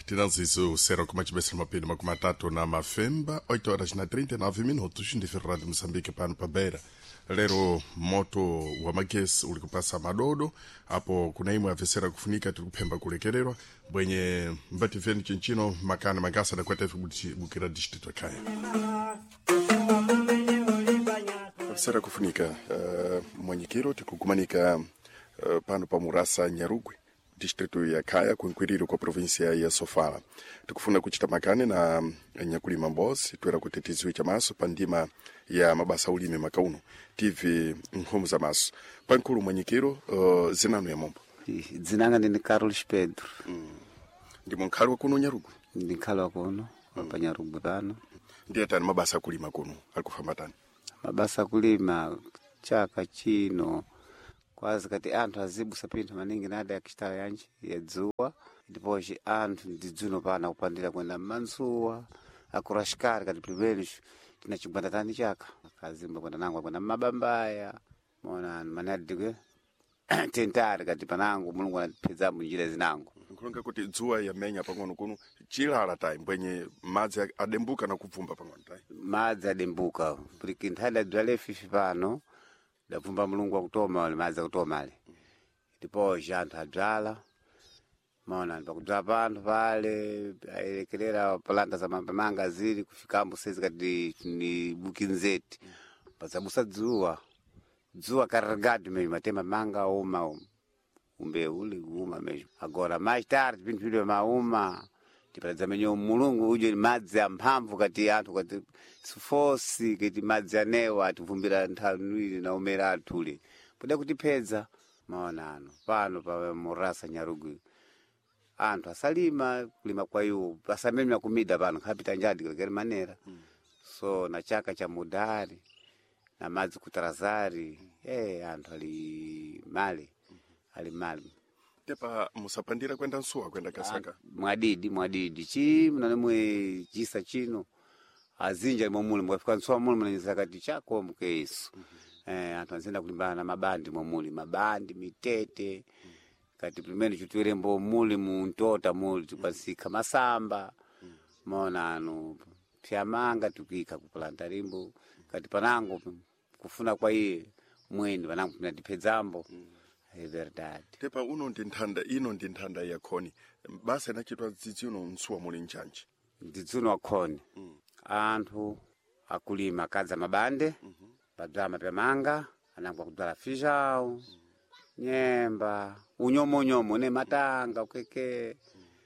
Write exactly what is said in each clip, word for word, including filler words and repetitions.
Tinanziso sera como tivesse uma pena uma matatu na Mafemba, oito horas na trinta e nove minutos, de Rádio Moçambique pano pa beira. Lero moto wa magesi ulikupasa madodo hapo kuna imwe avesera kufunika tukupemba kulekererwa bwenye mbati veni chinchino makana magasa na kwete bukira district kaya. Avesera kufunika uh, mwenyekiro tikukumanika uh, pano pa Murasa Nyarugwe distrito ya Kaya kuinkwiriro kwa provinsia ya Sofala. Tukufuna kuchita makane na nyakulima mbozi tuera kutetizwe cha maso pandima ya mabasa ulime makauno tive nkomo za maso pankulu mwenyekiro uh, zinano ya mombo zinanga ndi Carlos Pedro mm. Ndimo nkhalu wa kuno Nyarugwe ndi nkhalu wa kuno mm. pa Nyarugwe pano ndiye tani mabasa kulima kuno alikufamba tani mabasa kulima chaka chino kwazi kati anthu azibusa pinthu maningi nada ya kishitala yanji ya dzuwa ndipochi anthu ndidzuno pana kupandira kwenda mmansuwa akurashikari kati primeiro tinachigwanda tani chaka kazimba kwenda nangu kwenda mabambaya mona manadikwe tentari kati panangu mulungu anapezambu njira zinangu nkulonga kuti dzuwa yamenya pang'ono kuno chilala tayi mbwenye madzi adembuka na kupfumba pang'ono tayi madzi adembuka porque nthanda dwale fifi pano dapfumba mulungu wakutoma wale madzi akutoma ale ndipo janthu adzala maona pakudza panthu pale aelekerera palanga za manga zili kufikambo sezi kati ni bukinzeti pasabusa dzuwa dzuwa karagadi mejo matema manga uma umbe uli uma mejo agora mais tarde pinthu vile mauma tiparadza menyo mulungu uje madzi amphamvu kati anthu kati sufosi kati madzi anewa ativumbira nthawi na umera atule poda kutipedza maona ano pano pa Murasa Nyarugwe anthu asalima kulima kwa iwo asamenya kumida pano kapita njadi kali manera mm. So na chaka cha mudari na madzi kutarazari eh anthu ali mali mm -hmm. ali mali tepa musapandira kwenda nsuwa kwenda Kasaka mwadidi mwadidi chi mnanemwe chisa chino azinja momule mwafika nsuwa mule mnanyisa kati chako mkesu mm -hmm. eh anthu anzenda kulimbana na mabandi momule mabandi mitete mm -hmm. Kati primeiro chutwere mbo muli muntota muli tupasika masamba mm. Mona ano pyamanga tukika kupulanta rimbo kati panango kufuna kwa iye mwendi panango pinatipedzambo mm. É verdade tepa uno ndi nthanda ino ndi nthanda ya khoni basa inachitwa dzidzino nsuwa muli nchanji dzidzino wa khoni mm. Anthu akulima kadza mabande mm -hmm. Padzama pyamanga anangwa kudzala fijao mm. Nyemba unyomo nyomo ne matanga ukeke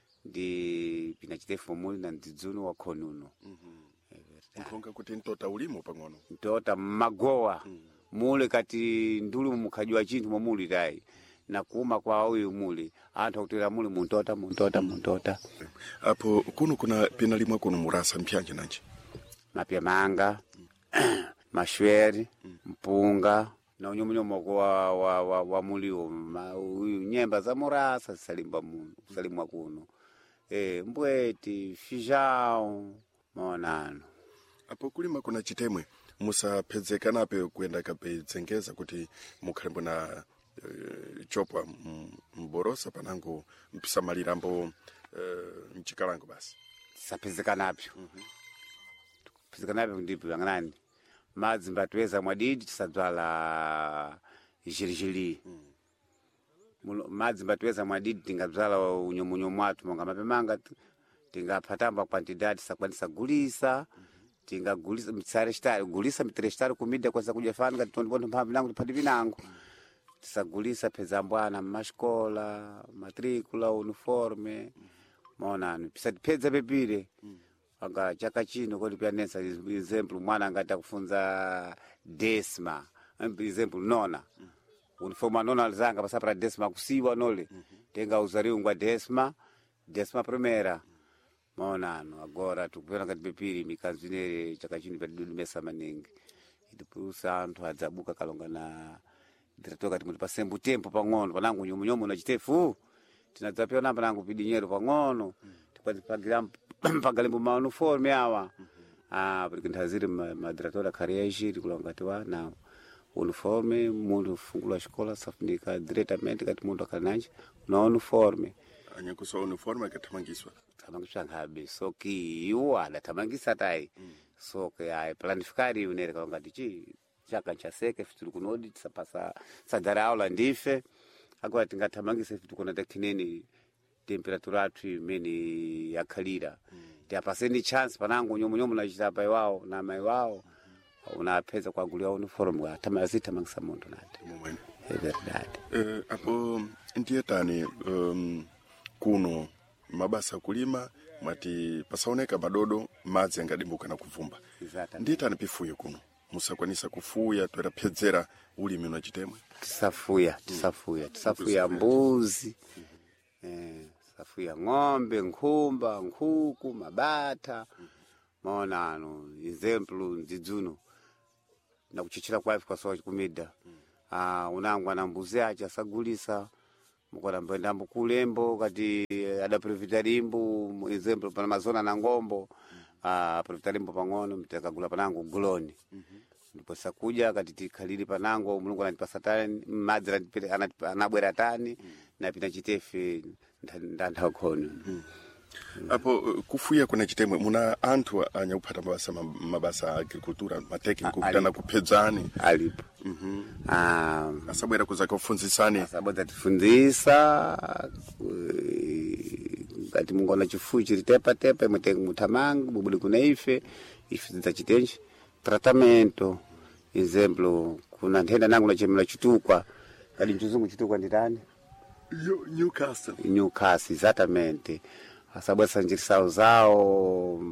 ndi pinachitefu muli na ndidzuno wa khonuno mhm nkonga kuti ntota ulimo pang'ono ntota magowa mm. Mule kati ndulu mukhajwa chinthu momuli dai na kuuma kwa uyu muli anthu akutira muli muntota muntota muntota apo kuno kuna pinalimwa kuno Murasa mpyanje nanji mapya manga mm. Mashweri mm. Mpunga na unyomonyomo wa wa wa, wa mulio uyu nyemba za Murasa salimba muno salimwa kuno eh mbweti fijao maonano apo kulima kuna chitemwe musapedzekana pe kwenda kapedzengeza kuti mukhalembo na uh, chopwa mborosa panango mpisa malirambo uh, mchikalango basi sapezekanapo mhm mm pezekanapo ndipo yanganani madzi mbatweza mwadidi tisadzala jirijili mm. Madzi mbatweza mwadidi tingadzala unyomonyomo watu monga mapemanga tingapatamba quantidade sakwanisa gulisa mm -hmm. Tingagulisa mitsare stari gulisa mitre stari kumida kwanza kuja fana kati tondipondo mphambi nangu tipati vinango mm. Tisagulisa peza mbwana mashkola matricula uniforme mm. Maonani pisatipedza pepire mm. Anga chaka chino kodi pianesa example mwana angata kufunza desima example nona mm. Uniforma nona alizanga pasa para desima kusiwa nole mm -hmm. Tenga uzariu ngwa desima desima primera mm. Maonano agora tukupena kati pepiri mikanzine chaka chino padudu mesa maningi idipusa anthu adzabuka kalonga na diretoka timuti pasembu tempo pang'ono panangu nyomonyomo na chitefu tinadzapyo namba nangu pidinyero pang'ono mm. Tipatipagira pagalembo ma uniforme awa mm -hmm. Ah porque ntaziri madiratora carriage kulonga tiwa na uniforme mundu fungula escola safunika diretamente kati mundu akananje na uniforme anyakusa uniforme akathamangiswa thamangiswa nkhabe so ki iwo adathamangisa tayi mm. so ke ai planifikari unere kalonga tichi chaka chaseke fituli kunodi tisapasa sadzara aula ndife agora tingathamangisa fitu kuna takhineni temperatura atu imene yakhalira mm. tiapaseni chance panango nyomonyomo nachitapa iwawo na mai wawo unapeza kuagulia uniform athamazithamangisa munthu nati momwene verdade eh apo ndiye tani um, kuno mabasa kulima mwati pasaoneka madodo madzi angadimbuka na kuvumba ndiye tani pifuye kuno musakwanisa kufuya tweraphedzera ulimi na chitemwe tisafuya tisafuya tisafuya mbuzi eh tisafuya ng'ombe nkhumba nkhuku mabata maona ano example ndidzuno na kuchichira kwaif kwa sawa kumida ah unangwa na mbuzi acha sagulisa mukora mbenda mbukulembo kati adaprevitarimbu example pana mazona na ngombo ah previtarimbu pang'ono mtakagula panango guloni ndipo sakuja kati tikhaliri panango mulungu anatipasa tani madzi anabwera tani na pina chitefe ndantha khono apo kufuya kuna chitemwe muna anthu anyakupata mabasa mabasa agricultura matekniko kutana kuphedzani alipo mhm ah asabwera kuzaka kufunzisani asabwera tifundisa kati mungona chifuyi chiri tepa tepa mutenga mutamangu bubuli kuna ife ife zachitenji tratamento example kuna nthenda nangu na chemela chitukwa kadi mchuzungu chitukwa nditani Newcastle Newcastle exatamente asabwa sanjirisao zao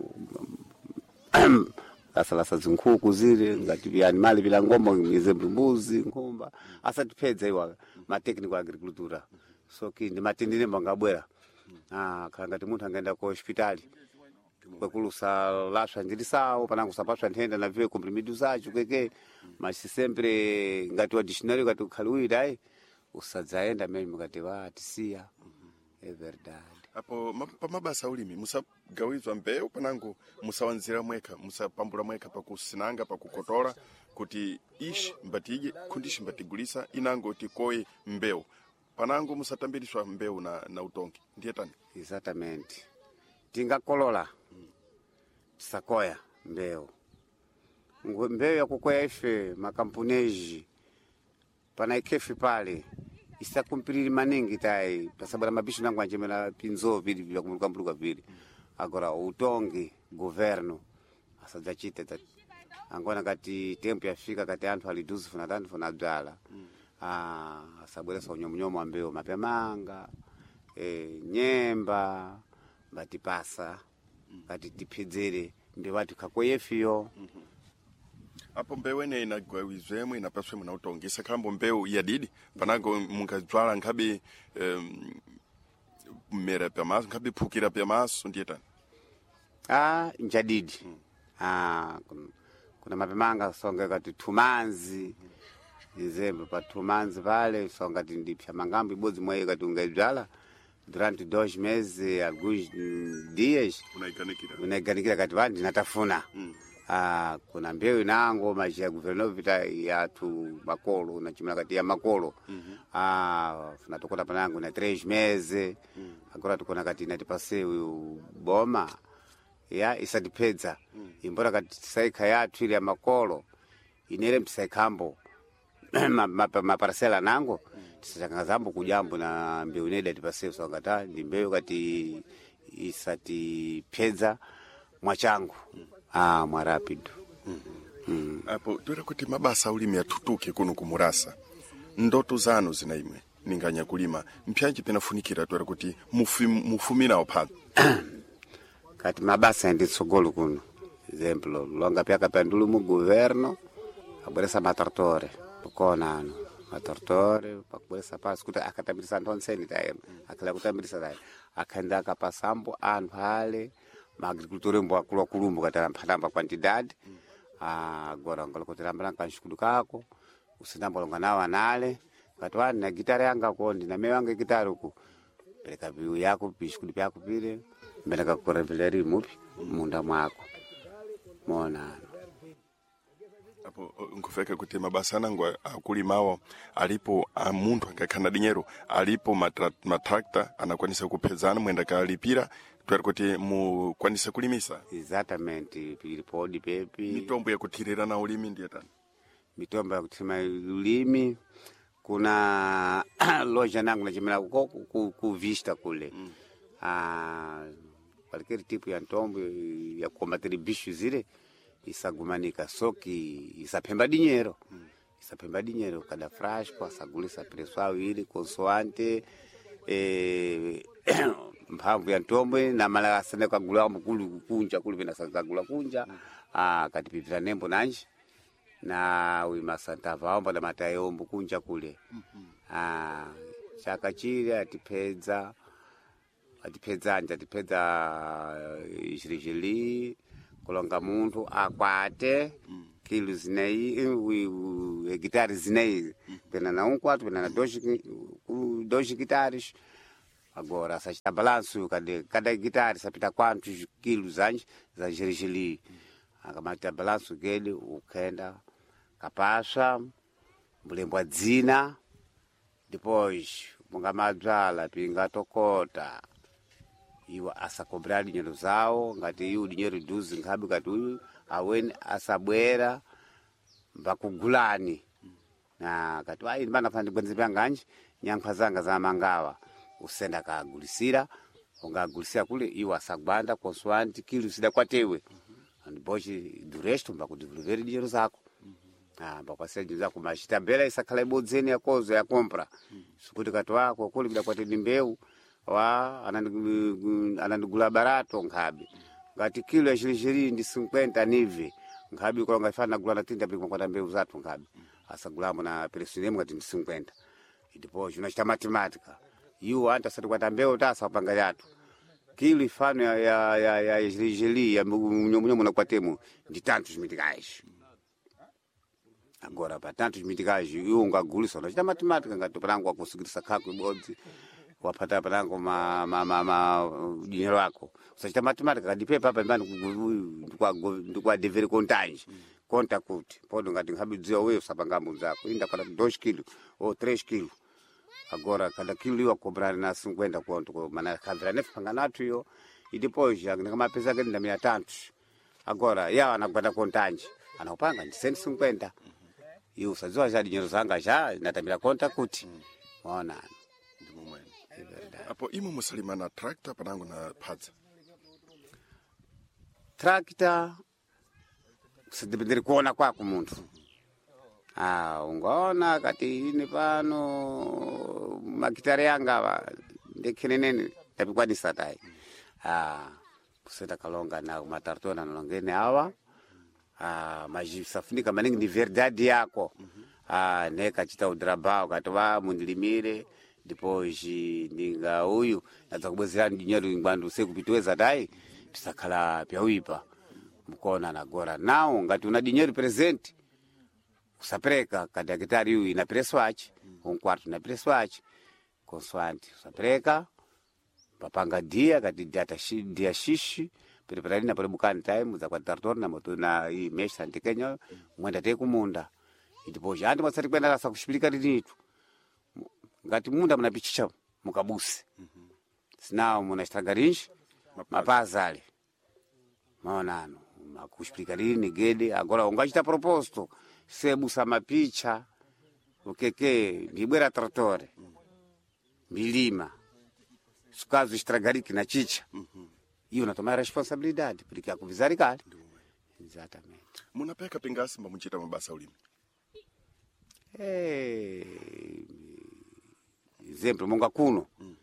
asalasa zinkhuku zile ngati animali bila ngombo example mbuzi nkhumba asatipedza iwa ma technical agricultura so kindi matindine mbangabwera ah kangati munthu angaenda ku hospitali kwekulusa laswa njirisawo panango sapaswa nthenda na vile comprimido zacho keke mas sempre ngati wa dictionary ngati ukhaluwira ai usadzaenda mimi ngati wa tisia é verdade apo pa mabasa ulimi musagawizwa mbewu panango musawanzira mweka musapambula mweka pakusinanga pakukotola kuti ishi mbatije kundishi mbatigulisa inango tikoye mbewu panango musatambiriswa mbewu na na utongi ndiye tani exatamente tingakolola tisakoya mbewu mbewu ya kukoya ife makampuneji pana ikefi pale isakumpiriri maningi tai pasabara mabisho nangu anjemela pinzo vili vya kumuluka mbuluka vili agora utongi governo asadzachite angona kati tempo yafika kati anthu aliduzi funa tantu funa dzala ah asabwera sa unyomnyomo ambeo mapemanga eh nyemba batipasa kati tiphedzere mbewati kakoyefiyo apo mbewu ene inagawizwemwe inapaswe muna utongisa kambo mbewu yadidi panango mungadzwala nkhabe um, mera pamaso nkhabe phukira pamaso ndiye tani ah njadidi hmm. ah kuna, kuna mapemanga songa kati tumanzi example pa tumanzi vale songa kati ndipya mangambo ibodzi mwaye kati ungaidzala durante dois meses alguns dias unaiganikira unaiganikira kati vandi natafuna hmm. Ah, kuna mbewu nango maji ya guvernor vita ya tu makolo na chimela kati ya makolo mm -hmm. ah tunatokota panango na três meses mm. agora tukona kati natipase boma ya isadipedza mm. imbora kati saika yathu ile ya makolo inere msaikambo ma, ma, ma parcela nango mm. tisakangazambo kujambo na mbewu neda tipase songata ndi mbewu kati isatipedza mwachangu mm. ah mwa rapido mm -hmm. mm. apo twera kuti mabasa ulimi atutuke kuno kumurasa ndoto zanu zinaimwe ninganya kulima mpyanji penafunikira twera kuti mufumira opha kati mabasa nditsogolo kuno example longa pyaka pandulu mu governo abweresa matortore pokona ano matortore pakubweresa pasi kuti akatambirisa ndonseni tayo akala kutambirisa tayo akanda akapasambo anthu ale ma agriculture mbo akulu kulumbu katala mpatamba quantidade mm. ah agora ngolo kutirambala kanshukulu kako usinamba longa nawo anale kati wani na gitara yanga kondi na mewa yanga gitara ku peleka biu yako bishukulu byako pile mbeleka kureveleri mupi munda mwako mona apo nkufeka kuti mabasa nangu akulimawo alipo a munthu angakhala dinyero alipo matra, matrakta anakwanisa kuphedzana mwenda kalipira twari kuti mukwanisa kulimisa. Exatamente, pilipodi pepi. Mitombo ya kuthirira na ulimi ndiye tani? Mitombo ya kuthirira ulimi kuna loja nangu nachimela ku kuvista kule. Mm. Ah, qualquer tipo ya ntombo ya combater bicho zile isagumanika soki isapemba dinheiro. Mm. Isapemba dinheiro cada frasco asagulisa preço awili consoante eh mphamvu ya ntombo na mala asane kagula mukulu kunja kuli vena sagula kunja. Mm. Ah katipipira nembo nanji na wima Santa Vaomba na matayombo kunja kule. Mm -hmm. Ah chaka chile atipedza atipedza anja atipedza jirijili kulonga munthu akwate. Mm. Kilo zinei hectare zinei. Mm. Pena na um quatro pena na dois dois hectares. Agora essa está balanço cada cada hectare sapita quantos quilos antes za jirijili. Mm. Akamata balanço gele ukenda kapasha mbulembo dzina depois mungamadzala pinga tokota iwa asakobra dinheiro zao ngati iwo dinheiro duzi nkhabi kati uyu aweni asabwera mbakugulani. Na kati ai mbana fandi gwenzi panganje nyankha zanga za mangawa usenda kagulisira ungagulisira kule iwa asagwanda consoante kilo sida kwatewe. And bochi do resto mbakudevolver dinheiro zako. Ah, bakwasira dinheiro zako machita bela isakhala ibodzeni ya kozo ya compra. Sikuti kati wako kule bila kwatedi mbeu wa anandigula barato nkhabi. Ngati kilo ya shirijiri ndi cinquenta nive. Nkhabi kwa ngafana gula na tinta bila kwata mbeu zatu nkhabi. Asagulamo na peresinemu ngati ndi cinquenta. Ndipo unachita matematika. Yu anta sati kwata mbeu tasa wapanga yatu. Kilo ifano ya ya ya ya jirijili ya mnyomunyomu na kwatemu ndi tantos mitikais. Agora pa tantos mitikais yu ungagulisa unachita matematika ngati parango wakusikirisa khako ibodzi wapata parango ma ma ma, ma dinheiro wako usachita matematika kadipe papa mbani ndikwa ndikwa dever contagem conta kuti podo ngati ngabidziwa wewe usapangambo zako inda para dois quilos ou três quilos. Agora cada quilo iwa cobrar na cinquenta conto mana kavira nef panganatu yo e depois já ngama pesa que nda mia tantos. Agora ya anakwenda contagem anapanga ndi cento e cinquenta. Iyo usazwa já dinheiro zanga já natamira conta kuti ona ndi momwe. Apo imo musalima na tractor panango na padza. Tractor sidipendere kuona kwako munthu. Ah, ungaona kati ini pano makitare yanga ndekenenene tapikwanisa tai. Ah, kusenda kalonga na matartona nalongene awa. Ah, majisafunika maningi ni verdade yako. Ah, neka chita udrabao katwa mundilimire depois ninga huyu naza kubwezerani dinheiro ingbandu sekupitweza dai tisakhala pyawipa mukona nagora nao ngati una dinheiro presente usapreka kada hectare yu ina preço achi um quarto na preço achi consoante usapreka papanga dia kati data shi dia shishi prepararina pale bukani time za kwa tartor na moto na hii mesh antikenya mwenda te kumunda ndipo jandi masati kwenda rasa kushipilika dinitu ngati munda mnapichicha mukabusi. Mm -hmm. Sinao munashtagarinshi mapazali maonano makushipilika dini gede agora ungachita proposto sebusa mapicha ukeke libera tratore milima sukazo estragariki na chicha. Mm -hmm. Iyo natomara responsabilidade porque akuvizari kale. Exatamente. Munapeka pingasi mba munchita mabasa ulimi. Eh exemplo monga kuno. Mm.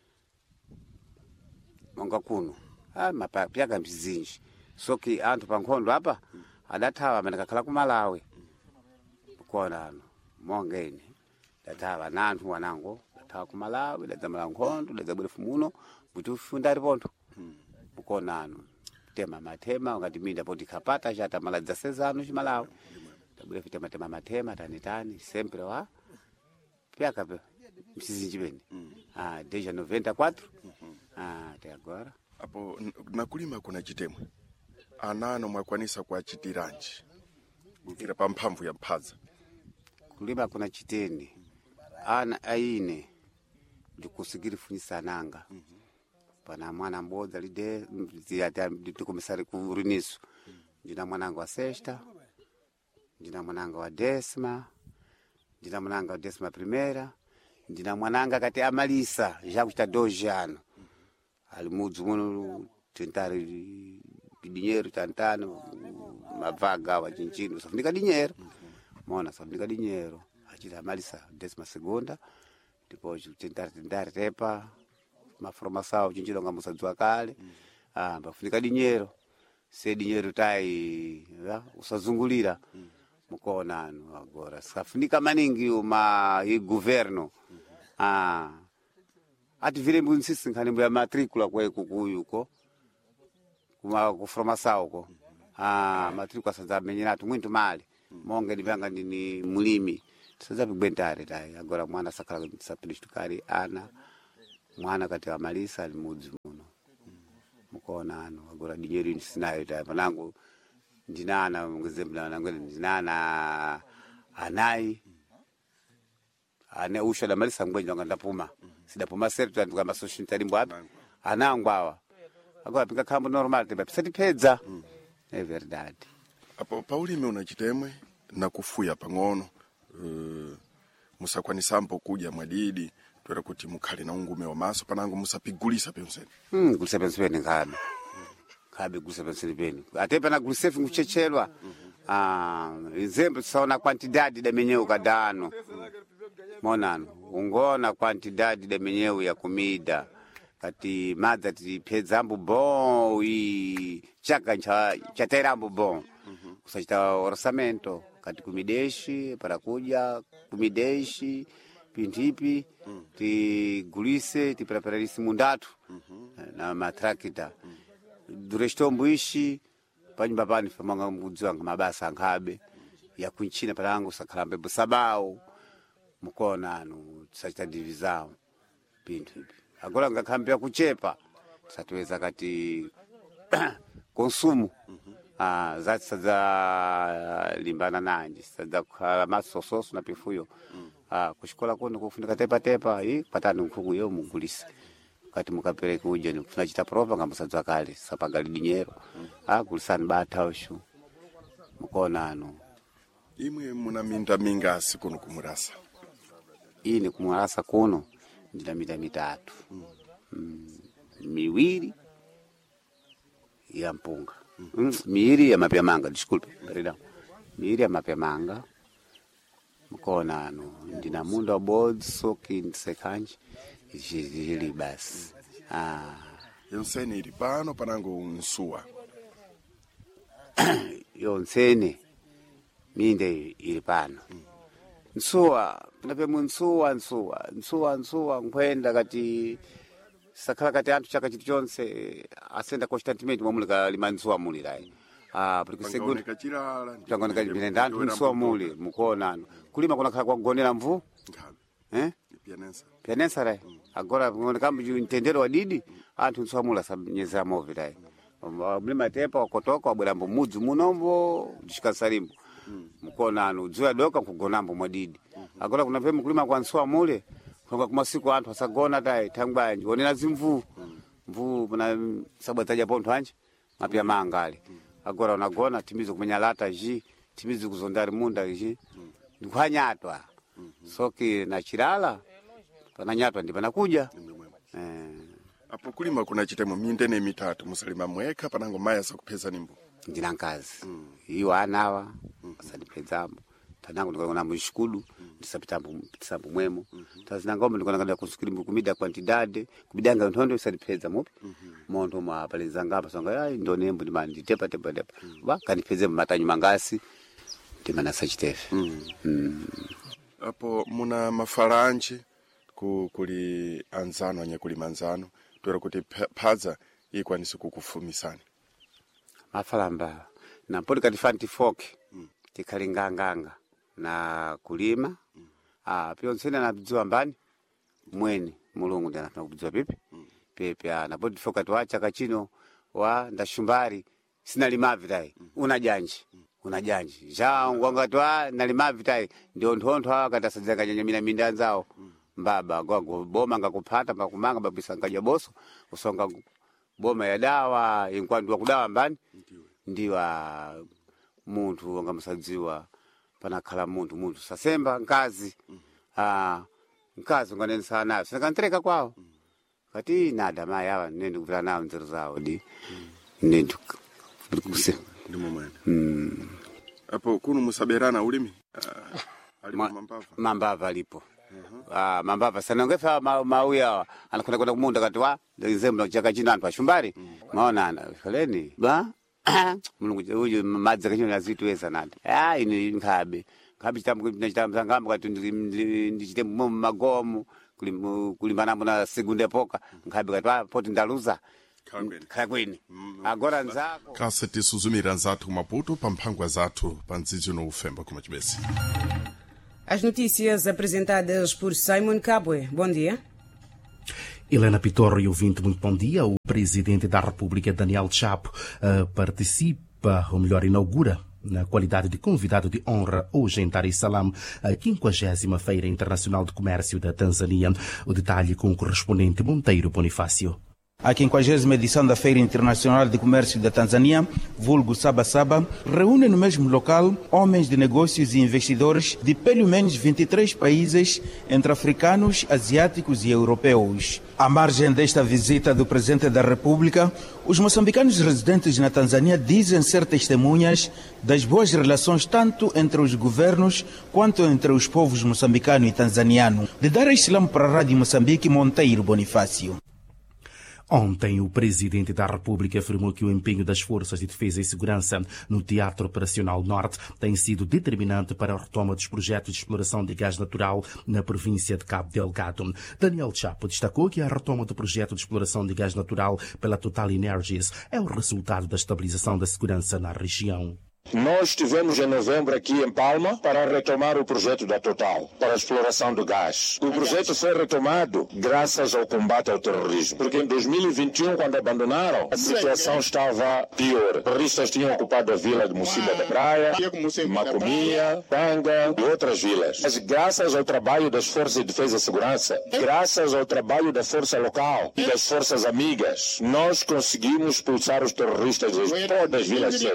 Monga kuno ah mapa pyaga mzinji soki antu pankhondo apa. Mm. Adathawa manakakhala ku Malawi. Mm. Kuona ano mongeni dathawa nantu wanango dathawa ku Malawi dadzamala nkhondo dadzabwerefu muno kuti ufunda ripondo. Mm. Kuona ano tema matema ngati minda poti kapata chata maladza sezano chimalawi. Tabwerefu tema tema matema tani tani sempre wa pyaga pe msizinji bene. Mm. Ah, desde noventa e quatro. Mm -hmm. Ah, até agora. Apo nakulima kuna chitemwe. Anano mwakwanisa kwa chitiranji. bukira pa mphamvu ya mphaza kulima kuna chiteni ana aine ndikusikiri funisa nanga pana mwana mbodza lide ziyata ndikumisari kuriniso ndina mwananga wa sexta ndina mwananga wa décima ndina mwananga wa décima primeira ndina mwananga kati amalisa já kuchita doze ano ali mudzi muno tentari dinheiro tantano mavaga wa chinchino safunika dinheiro mona safunika dinheiro achita amalisa décima segunda depois tentar tentar tepa maformação chinchino ngamusadzwa kale ah bafunika dinheiro se dinheiro tai usazungulira mukona ano agora safunika maningi uma e governo ah ativire mbuntsisi nkhani ya matricula kwa kukuyuko kuma kuformação ko ah matricula sanza menyeratu muito mali monge ndivanga ndini mulimi sanza pigwentare tai agora mwana sakala sapilishtukari ana mwana kati wa malisa alimudzi muno mukona ano agora dinheiro sinayo tai panangu ndinana ngezembla nangwele ndinana anai ane usha da malisa ngwenja ngandapuma sidapuma certo ndikamba social tarimbo apa anangwawa agora pinga kambo normal tebe setipedza é verdade apo paulime unachitemwe na kufuya pang'ono uh, musakwanisambo kuja mwadidi twera kuti mukhale na ungume wa maso panango musapigulisa penseni mm gulisa penseni ngabe kabe gulisa penseni peni atepa na gulisefu nguchechelwa ah exemplo saona quantidade da menheu kadano monano ungona quantidade da menheu ya comida kati madza tipedzambo bom e chaka cha chaterambo bom kusachita orçamento kati kumideshi para kuja kumideshi pintipi ti gulise ti prepararisi mundatu na matrakita durestombo ishi panyumba pani famanga mudzi wanga mabasa angabe ya kunchina palango sakhalambe busabao mukona anu tisachita divisão pintipi agora ngakambia kuchepa satuweza kati consumo ah zati sadza limbana nanji sadza khala masososo na pifuyo ah kushikola kuno kufundika tepa tepa i patani nkuku yo mugulisi kati mukapereka uje ni tunachita prova ngamsadzwa kale sapagali dinheiro ah kulisani bata ushu mukona ano imwe muna minda mingasi kuno kumurasa ini kumurasa kuno ndina mita mitatu mm. Mm, miwiri ya mpunga mm. Mm, miwiri ya mapyamanga disculpe perdão miwiri ya mapyamanga mkona ano ndina munda board soki nsekanji jili basi ah yonsene ili pano panango unsuwa yonsene minde ili pano mm. Nsuwa, nape munsuwa nsuwa, nsuwa nsuwa nkwenda kati sakala kati antu chaka chitu chonse asenda constantemente mwamulika lima nsuwa muli lai. Ah, porque segundo kachirala tangone kachibine ndantu nsuwa muli mukona ano. Kulima kuna kala kwa kugonera mvu? Eh? Pianensa. Pianensa lai. Agora ngone kama ju intendero wadidi antu nsuwa mula sabnyeza movi lai. Mlima tepa wakotoka wabwela mbu mudzu munombo dishika salimbo. Mukona anu dzua doka kugonambo mwadidi agora kuna pemu kulima kwa nsuwa mule kwa kumasiku antu asagona dai tangbanji onena zimvu mvu muna sabataja ponto anje mapya mangali agora unagona timizo kumenya lata ji timizo kuzondari munda ji ndikwanyatwa soki na chilala pananyatwa ndi panakuja eh apo kulima kuna chitemo mindene mitatu musalima mweka panango maya sakupeza nimbo ndina nkazi mm. iyo anawa mm. asadipedzambo panango ndikona mushikudu ndisapitambo tisambo mwemo mm -hmm. tazina ngombe ndikona kanda kusukirimbo kumida quantidade kubidanga ntondo isadipedza mupi mm -hmm. mondo mwa paleza ngapa songa ai ndonembo ndimandi tepa tepa tepa mm. ba kanipedze matanyu mangasi ndimana sachitefe mm. mm. apo muna mafalanji ku kuli anzano anya kuli manzano twera kuti phaza ikwanise kukufumisana mafalamba na poli katifanti foki mm. tikalinganganga na kulima mm. ah pio nsena na bidzuwa mbani mweni mulungu ndana na kubidzuwa pipi mm. pepe ah na poli foka tuacha kachino wa ndashumbari sina limavi dai mm. una janji mm. kuna janji ja ngwangatoa nalimavi tai ndio ntontwa katasadzanga nyamina minda nzao mbaba gwago boma ngakupata pakumanga babisa ngaja boso usonga boma ya dawa inkwandu kudawa mbani ndiwa muntu ngamsadziwa panakhala muntu muntu sasemba nkazi ah nkazi nganeni sana sakantreka kwao kati nada maya nende kuvira nawo nzeru zawo di nende kuse ndimo mwana mm hapo kuno musaberana ulimi uh, alipo Ma, mambava mambava alipo uh-huh. ah mambava sana ngefa mauya ma anakwenda kwenda kumunda katwa nzembe chaka china antu shumbari mm. maona ana faleni ba mulungu huyu madza kachino lazitweza nandi ah ini nkhabe khabe chitambo chitambo ngamba kati ndichite magomo kulimbana muna segunde poka nkhabe katwa poti ndaluza khakwini agora nzako kase tisuzumira nzathu Maputo pamphangwa zathu pandzidzi no ufemba kuma chibesi. As notícias apresentadas por Simon Kabwe. Bom dia. Helena Pitorro e ouvinte, muito bom dia. O presidente da República, Daniel Chapo, uh, participa, ou melhor, inaugura, na qualidade de convidado de honra hoje em Dar es Salaam, a quinquagésima Feira Internacional de Comércio da Tanzânia. O detalhe com o correspondente Monteiro Bonifácio. A quinquagésima edição da Feira Internacional de Comércio da Tanzânia, vulgo Saba Saba, reúne no mesmo local homens de negócios e investidores de pelo menos vinte e três países, entre africanos, asiáticos e europeus. À margem desta visita do Presidente da República, os moçambicanos residentes na Tanzânia dizem ser testemunhas das boas relações tanto entre os governos quanto entre os povos moçambicano e tanzaniano. De Dar es Salaam para a Rádio Moçambique, Monteiro Bonifácio. Ontem, o Presidente da República afirmou que o empenho das Forças de Defesa e Segurança no Teatro Operacional Norte tem sido determinante para a retoma dos projetos de exploração de gás natural na província de Cabo Delgado. Daniel Chapo destacou que a retoma do projeto de exploração de gás natural pela Total Energies é o resultado da estabilização da segurança na região. Nós estivemos em novembro aqui em Palma para retomar o projeto da Total, para a exploração do gás. O projeto foi retomado graças ao combate ao terrorismo, porque em dois mil e vinte e um, quando abandonaram, a situação estava pior. Os terroristas tinham ocupado a vila de Mocília da Praia, Macomia, Tanga e outras vilas. Mas graças ao trabalho das Forças de Defesa e Segurança, graças ao trabalho da Força Local e das Forças Amigas, nós conseguimos expulsar os terroristas de todas as vilas.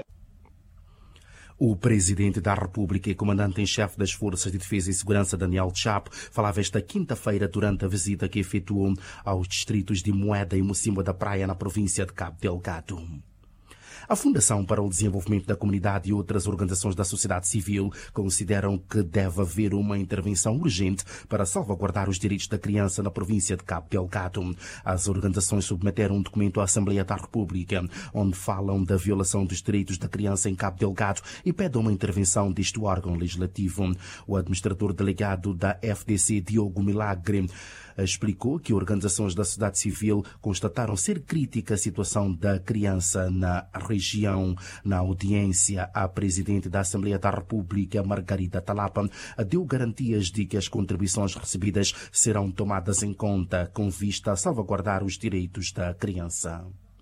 O Presidente da República e Comandante-em-Chefe das Forças de Defesa e Segurança, Daniel Chapo, falava esta quinta-feira durante a visita que efetuou aos distritos de Moeda e Mocimboa da Praia, na província de Cabo Delgado. A Fundação para o Desenvolvimento da Comunidade e outras organizações da sociedade civil consideram que deve haver uma intervenção urgente para salvaguardar os direitos da criança na província de Cabo Delgado. As organizações submeteram um documento à Assembleia da República, onde falam da violação dos direitos da criança em Cabo Delgado e pedem uma intervenção deste órgão legislativo. O administrador delegado da F D C, Diogo Milagre, explicou que organizações da sociedade civil constataram ser crítica a situação da criança na região. Na audiência, a presidente da Assembleia da República, Margarida Talapa, deu garantias de que as contribuições recebidas serão tomadas em conta com vista a salvaguardar os direitos da criança.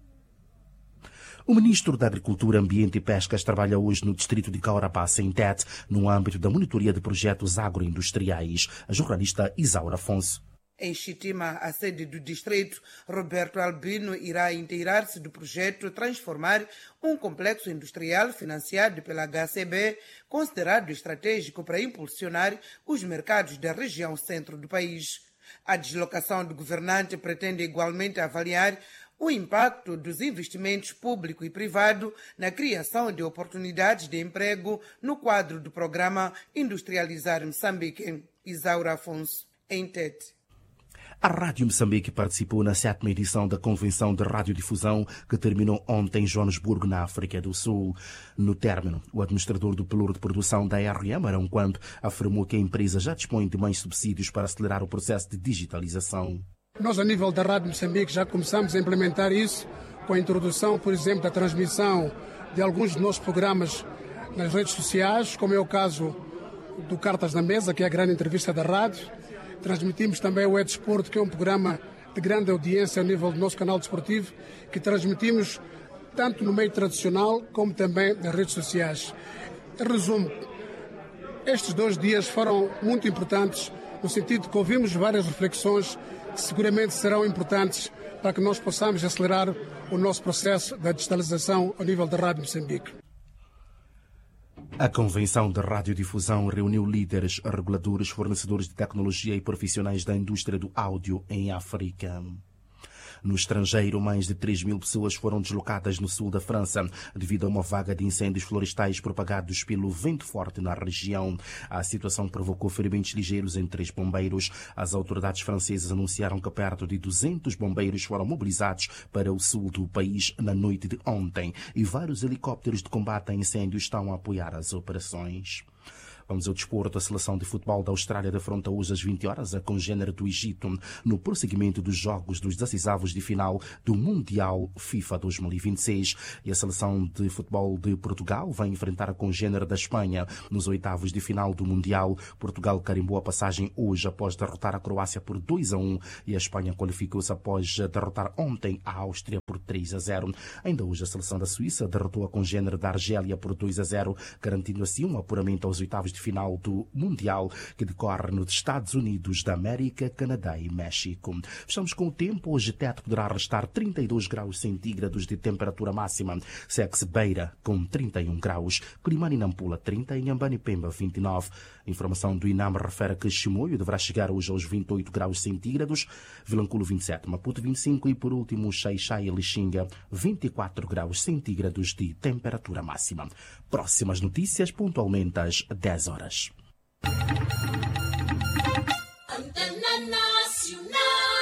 O ministro da Agricultura, Ambiente e Pescas trabalha hoje no distrito de Caurabassa, em Tete, no âmbito da monitoria de projetos agroindustriais. A jornalista Isaura Afonso. Em Chitima, a sede do distrito, Roberto Albino irá inteirar-se do projeto Transformar um complexo industrial financiado pela H C B, considerado estratégico para impulsionar os mercados da região centro do país. A deslocação do governante pretende igualmente avaliar o impacto dos investimentos público e privado na criação de oportunidades de emprego no quadro do programa Industrializar Moçambique. Isaura Afonso, em Tete. A Rádio Moçambique participou na sétima edição da Convenção de Radiodifusão que terminou ontem em Joanesburgo, na África do Sul. No término, o administrador do Pelouro de Produção da R M, Arão Quanto, afirmou que a empresa já dispõe de mais subsídios para acelerar o processo de digitalização. Nós, a nível da Rádio Moçambique, já começamos a implementar isso com a introdução, por exemplo, da transmissão de alguns dos nossos programas nas redes sociais, como é o caso do Cartas na Mesa, que é a grande entrevista da rádio. Transmitimos também o E-Desporto, que é um programa de grande audiência ao nível do nosso canal desportivo, que transmitimos tanto no meio tradicional como também nas redes sociais. Em resumo, estes dois dias foram muito importantes, no sentido de que ouvimos várias reflexões que seguramente serão importantes para que nós possamos acelerar o nosso processo da digitalização ao nível da Rádio Moçambique. A Convenção de Radiodifusão reuniu líderes, reguladores, fornecedores de tecnologia e profissionais da indústria do áudio em África. No estrangeiro, mais de três mil pessoas foram deslocadas no sul da França devido a uma vaga de incêndios florestais propagados pelo vento forte na região. A situação provocou ferimentos ligeiros em três bombeiros. As autoridades francesas anunciaram que perto de duzentos bombeiros foram mobilizados para o sul do país na noite de ontem e vários helicópteros de combate a incêndios estão a apoiar as operações. Vamos ao desporto. A seleção de futebol da Austrália defronta hoje às vinte horas a congênere do Egito no prosseguimento dos jogos dos decisivos de final do Mundial FIFA dois mil e vinte e seis. E a seleção de futebol de Portugal vai enfrentar a congênere da Espanha nos oitavos de final do Mundial. Portugal carimbou a passagem hoje após derrotar a Croácia por dois a um e a Espanha qualificou-se após derrotar ontem a Áustria por três a zero. Ainda hoje a seleção da Suíça derrotou a congênere da Argélia por dois a zero, garantindo assim um apuramento aos oitavos de final do Mundial, que decorre nos Estados Unidos da América, Canadá e México. Fechamos com o tempo. Hoje Tete poderá restar trinta e dois graus centígrados de temperatura máxima. Sex Beira com trinta e um graus. Climane e Nampula trinta e Inhambane e Pemba vinte e nove. Informação do INAM refere que Chimoio deverá chegar hoje aos vinte e oito graus centígrados. Vilanculo vinte e sete, Maputo vinte e cinco e por último Xai-Xai e Lixinga vinte e quatro graus centígrados de temperatura máxima. Próximas notícias pontualmente às dez horas. Antena Nacional.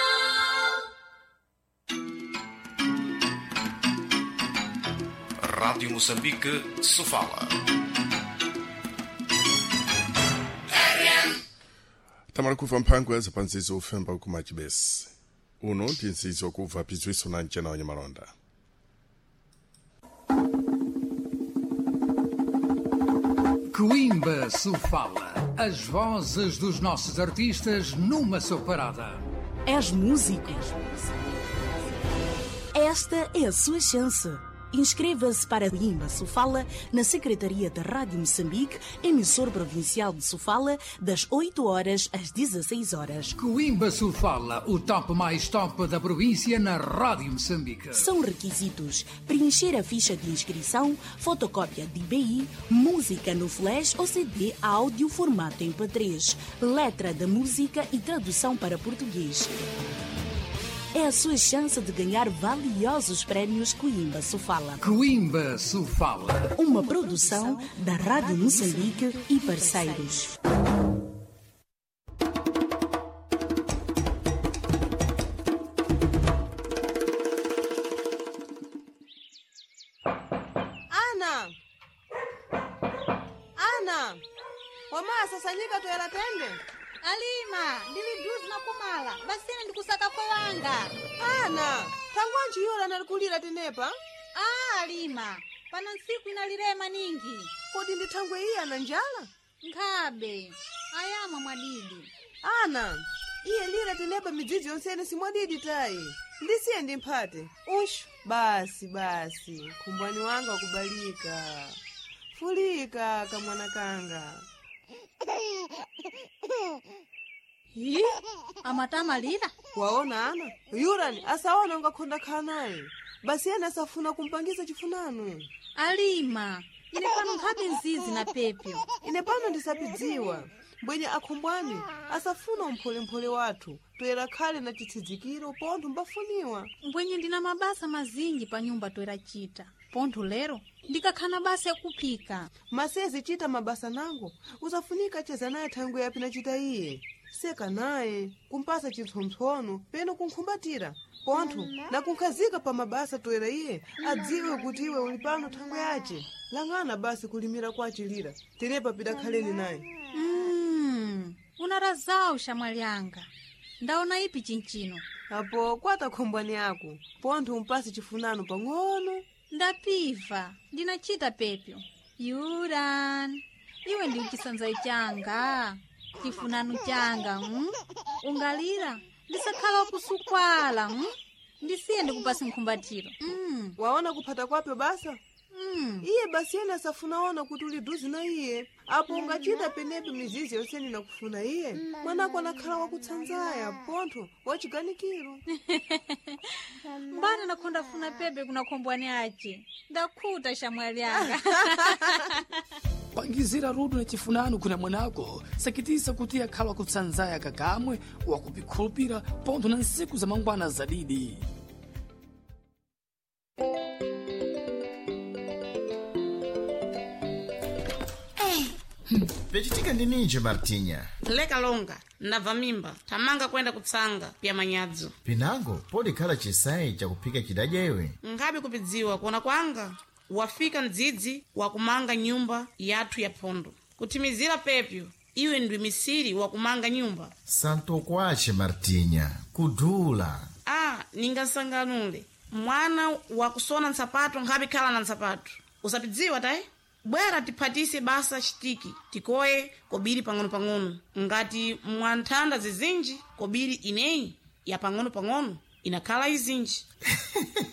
Rádio Moçambique, Sofala. Tamara kuva mphangwa zapanzizo ufemba kumachibesi. Uno ndinzizo kuva pizwiso na njena wenye malonda. Coimba Sofala. As vozes dos nossos artistas numa só parada. És músico? Esta é a sua chance. Inscreva-se para Coimba Sofala na Secretaria da Rádio Moçambique, emissor provincial de Sofala, das oito horas às dezesseis horas. Coimba Sofala, o top mais top da província na Rádio Moçambique. São requisitos: preencher a ficha de inscrição, fotocópia de I B I, música no flash ou C D áudio formato M P três, letra da música e tradução para português. É a sua chance de ganhar valiosos prémios Coimba Sofala. Coimba Sofala. Uma produção da Rádio Moçambique e parceiros. Ana! Ana! Wamasa sanyika toera tende? Alima, ndiliduzi na kumala, basini ndikusaka kwa wanga. Ana, tangwanji yola nalikulira tenepa? Ah, Alima, pana nsiku inalirema ningi. Kodi ndithangwe iya na njala? Nkhabe, ayama mwadidi. Ana, iye lira tenepa midzizi yonsene si mwadidi tayi. Ndisiye ndimphate. Ushu, basi basi, khumbwani wanga wakubalika. Fulika kamwana kanga. Hi, amatama lila. Waona Ana, yurani asaona ungakhonda khanaye. Basi yana asafuna kumpangiza chifunano. Alima, ine pano nkhabe nzizi na pepyo. Ine pano ndisapidziwa. Mbwenye akhumbwani asafuna umphole-mphole wathu toera khale na chithidzikiro pontho mbafuniwa. Mbwenye ndina mabasa mazingi pa nyumba toera chita. Pontho lero ndikakhana basa ya kuphika. Masezi chita mabasa nango usafunika cheza naye thangwe yapi na chita iye. Seka naye kumpasa chitsontsono peno kunkhumbatira pontho na kunkhazika pa mabasa toera iye adziwe kuti iwe uli pano thangwe yace. Langana basi kulimira kwa chilira tenepa pida khaleni naye. Mm, unarazao shamwali yanga. Ndaona ipi chinchino. Apo kwata khombwani yako pontho umpasi chifunano pang'ono. Ndapiva, ndinachita pepyo. Yuran, iwe ndi uchisanzai changa. Chifunano changa, mm? Ungalira, ndisakhala kusukwala, mm? Ndisiye ndikupasi nkhumbatiro. Mm. Waona kuphata kwapyo basa? Mm. Iye basi ena safunaona kuti uli duzi na iye. Apo ungachita penepe mizizi yoseni na kufuna iye. Mwanako anakhala wakutsanzaya, pontho, wachiganikiro. Mbana nakonda funa pepe kuna kombwani ache. Ndakuta shamwali yanga. Pangizira rudu na chifunano kuna mwanako. Sakitisa kuti akhala wakutsanzaya kakamwe, wakupikhulupira, pontho na nsiku za mangwana zadidi. Pechitika ndi ninji Martinha. Leka longa, ndabva mimba, tamanga kwenda kutsanga pya manyadzo. Pinango, pode khala chisayi chakupika chidadya iwe. Ngabe kupidziwa kuona kwanga, wafika mdzidzi wakumanga nyumba yathu ya phondo. Kutimizira pepyo, iwe ndwi misiri wakumanga nyumba. Santo kwache Martinha, kudula. Ah, ningasanganule. Mwana wakusona nsapato ngabe khala na nsapato. Usapidziwa tai? Bwera tiphatise basa chitiki, tikoye kobiri pang'ono pang'ono. Ngati mwanthanda zizinji, kobiri ineyi ya pang'ono pang'ono, inakhala izinji.